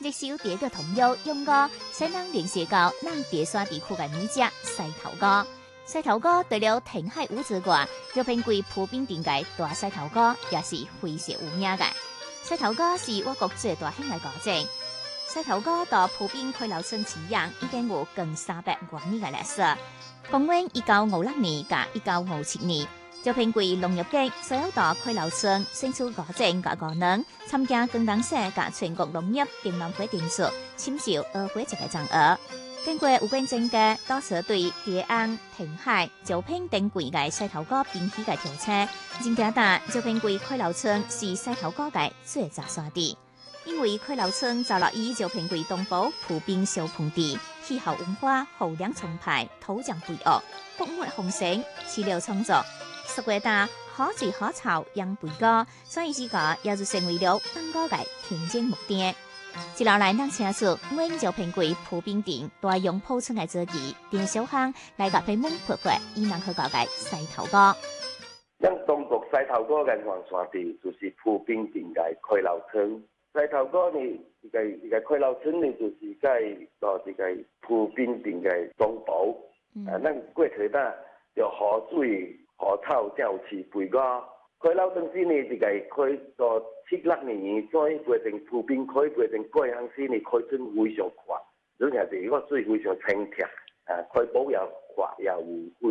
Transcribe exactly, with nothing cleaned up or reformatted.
直是有第一個童謠用過，使人聯想到咱低山地區嘅美食西頭哥。西頭哥除了填海五之外，就偏貴鋪冰頂嘅大西頭哥也是非常有名嘅。西頭哥是我國最大型嘅古鎮。西頭哥到鋪冰開老村起源已經有近三百多年嘅歷史。公元一九五六年甲一九五七年，就偏貴農業局所有到開老村選出古鎮甲高能，參加廣東省甲全國農業競覽會點數，簽售二會一個獎額。經過有關證嘅到時對蝶安、填海、招聘等貴嘅西頭哥冰起嘅調查，認定達就偏貴開老村是西頭哥嘅最早山地。因為開老村遭落以就偏貴東部鋪冰小盆地，氣候溫化、雨量充沛、土壤肥沃、穀物豐盛、飼料充足，十月大好水好草養肥高，所以呢個也就成為了當地嘅天然目的。一路來咱清楚，阮就偏貴鋪冰頂大用鋪村嘅自己電小巷來甲偏門潑潑，以能去搞嘅西頭哥。 咱中國西頭哥嘅原山地就是鋪冰頂嘅開老村。西頭哥呢，一個一個開老村呢，就是在到一個鋪冰頂嘅中部。嗯、啊，咱過去呾就河水、河草、鳥鼠肥高。開老村時呢，一個開到七六年，再變成鋪冰開，變成過鄉時呢，開村非常快，而且是個水非常清澈，啊，開保也快也有。